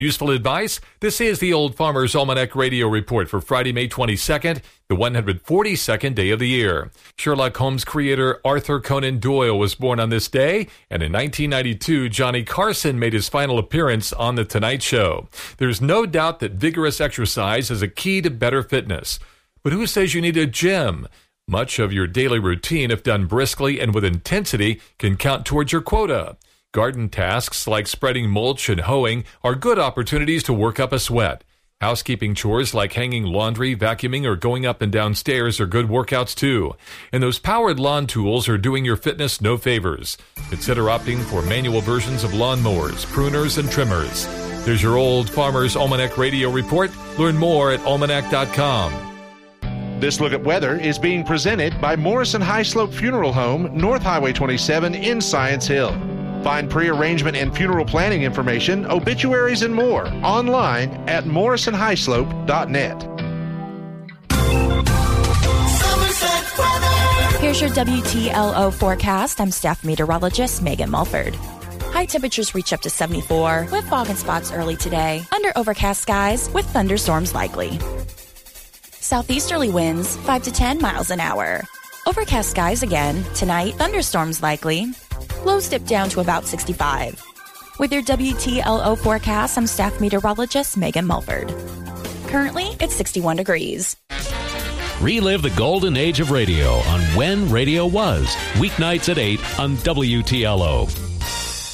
Useful advice? This is the Old Farmer's Almanac Radio Report for Friday, May 22nd, the 142nd day of the year. Sherlock Holmes creator Arthur Conan Doyle was born on this day, and in 1992, Johnny Carson made his final appearance on The Tonight Show. There's no doubt that vigorous exercise is a key to better fitness. But who says you need a gym? Much of your daily routine, if done briskly and with intensity, can count towards your quota. Garden tasks like spreading mulch and hoeing are good opportunities to work up a sweat. Housekeeping chores like hanging laundry, vacuuming, or going up and down stairs are good workouts too. And those powered lawn tools are doing your fitness no favors. Consider opting for manual versions of lawnmowers, pruners, and trimmers. There's your Old Farmer's Almanac Radio Report. Learn more at almanac.com. This look at weather is being presented by Morrison High Slope Funeral Home, North Highway 27 in Science Hill. Find pre-arrangement and funeral planning information, obituaries, and more online at morrisonhighslope.net. Here's your WTLO forecast. I'm staff meteorologist Megan Mulford. High temperatures reach up to 74 with fog and spots early today. Under overcast skies with thunderstorms likely. Southeasterly winds 5 to 10 miles an hour. Overcast skies again. Tonight, thunderstorms likely. Lows dip down to about 65. With your WTLO forecast, I'm staff meteorologist Megan Mulford. Currently, it's 61 degrees. Relive the golden age of radio on When Radio Was, weeknights at 8 on WTLO.